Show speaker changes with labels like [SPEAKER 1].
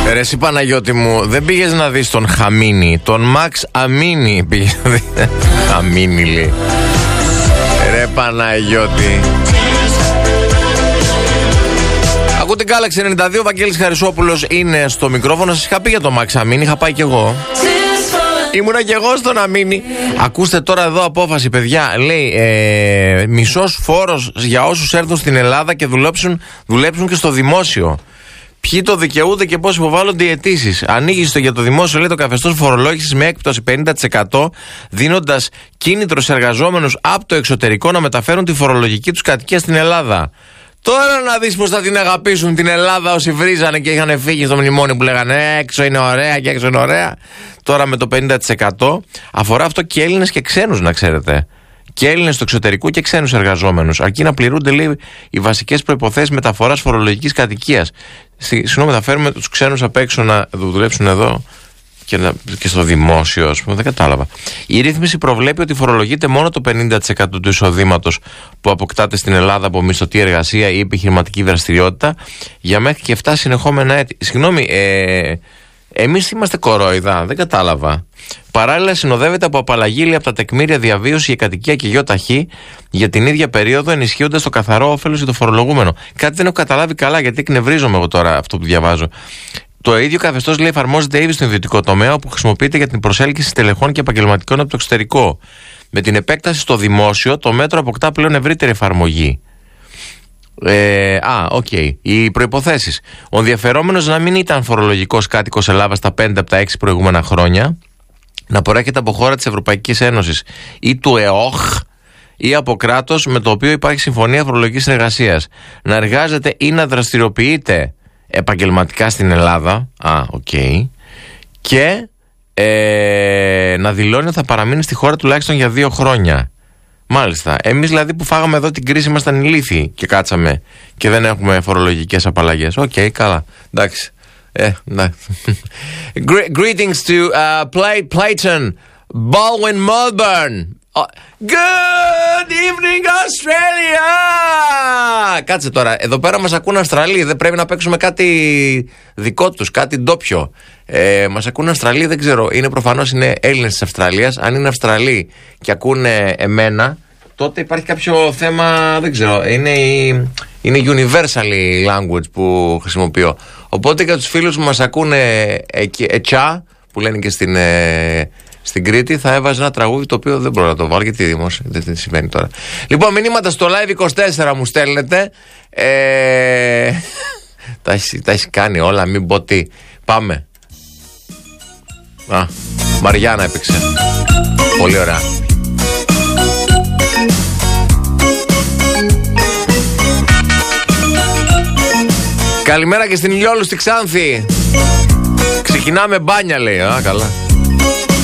[SPEAKER 1] Ρε εσύ Παναγιώτη μου, δεν πήγες να δεις τον Χαμίνη, τον Μαξ Αμίνη πήγες να δεις. Χαμίνη λέει. Ρε Παναγιώτη. Ακούτε Galaxy 92, ο Βαγγέλης Χαρισόπουλος είναι στο μικρόφωνο. Σας είχα πει για τον Μαξ Αμίνη, είχα πάει κι εγώ. Ήμουνα κι εγώ στον Αμίνη. Ακούστε τώρα εδώ απόφαση, παιδιά. Λέει μισός φόρος για όσους έρθουν στην Ελλάδα και δουλέψουν και στο δημόσιο. Ποιοι το δικαιούνται και πώς υποβάλλονται οι αιτήσεις. Ανοίγει για το δημόσιο, λέει, το καθεστώς φορολόγησης με έκπτωση 50%, δίνοντας κίνητρο σε εργαζόμενους από το εξωτερικό να μεταφέρουν τη φορολογική τους κατοικία στην Ελλάδα. Τώρα να δεις πως θα την αγαπήσουν την Ελλάδα όσοι βρίζανε και είχαν φύγει στο μνημόνιο που λέγανε έξω είναι ωραία και έξω είναι ωραία. Τώρα με το 50% αφορά αυτό και Έλληνες και ξένους, να ξέρετε. Και Έλληνες στο εξωτερικό και ξένους εργαζόμενους. Αρκεί να πληρούνται, λέει, οι βασικές προϋποθέσεις μεταφοράς φορολογικής κατοικίας. Συγγνώμη, θα φέρουμε τους ξένους απ' έξω να δουλέψουν εδώ και στο δημόσιο, ας πούμε, δεν κατάλαβα. Η ρύθμιση προβλέπει ότι φορολογείται μόνο το 50% του εισοδήματος που αποκτάται στην Ελλάδα από μισθωτή εργασία ή επιχειρηματική δραστηριότητα για μέχρι και 7 συνεχόμενα έτη. Συγγνώμη, εμείς είμαστε κορόιδα, δεν κατάλαβα. Παράλληλα, συνοδεύεται από απαλλαγή από τα τεκμήρια διαβίωση για κατοικία και ΙΟΤΑΧΗ για την ίδια περίοδο, ενισχύοντας το καθαρό όφελος για το φορολογούμενο. Κάτι δεν έχω καταλάβει καλά, γιατί εκνευρίζομαι εγώ τώρα αυτό που διαβάζω. Το ίδιο καθεστώς, λέει, εφαρμόζεται ήδη στον ιδιωτικό τομέα, όπου χρησιμοποιείται για την προσέλκυση στελεχών και επαγγελματικών από το εξωτερικό. Με την επέκταση στο δημόσιο, το μέτρο αποκτά πλέον ευρύτερη εφαρμογή. Οι προϋποθέσεις. Ο ενδιαφερόμενος να μην ήταν φορολογικός κάτοικος Ελλάδας τα 5 από τα 6 προηγούμενα χρόνια, να προέρχεται από χώρα της Ευρωπαϊκής Ένωσης ή του ΕΟΧ ή από κράτος με το οποίο υπάρχει συμφωνία φορολογικής συνεργασίας, να εργάζεται ή να δραστηριοποιείται επαγγελματικά στην Ελλάδα. Και να δηλώνει ότι θα παραμείνει στη χώρα τουλάχιστον για 2 χρόνια. Μάλιστα. Εμείς δηλαδή που φάγαμε εδώ την κρίση ήμασταν ηλίθιοι και κάτσαμε και δεν έχουμε φορολογικές απαλλαγές. Καλά. Εντάξει. Greetings to Clayton, Baldwin, Melbourne. Good evening Australia. Κάτσε τώρα, εδώ πέρα μας ακούν Αυστραλοί. Δεν πρέπει να παίξουμε κάτι δικό τους, κάτι ντόπιο. Μας ακούν Αυστραλοί, δεν ξέρω. Προφανώς είναι Έλληνες της Αυστραλίας. Αν είναι Αυστραλοί και ακούνε εμένα, τότε υπάρχει κάποιο θέμα, δεν ξέρω. Είναι universal language που χρησιμοποιώ. Οπότε για τους φίλους που μας ακούνε ετσά, που λένε και στην Κρήτη, θα έβαζε ένα τραγούδι το οποίο δεν μπορώ να το βάλω, γιατί δημόσια δεν συμβαίνει τώρα. Λοιπόν, μηνύματα στο Live24 μου στέλνετε. Τα έχει κάνει όλα, μην πω τι. Πάμε. Μαριάννα έπαιξε. Πολύ ωραία. Καλημέρα και στην Ηλιόλου στη Ξάνθη. Ξεκινάμε μπάνια, λέει. Καλά.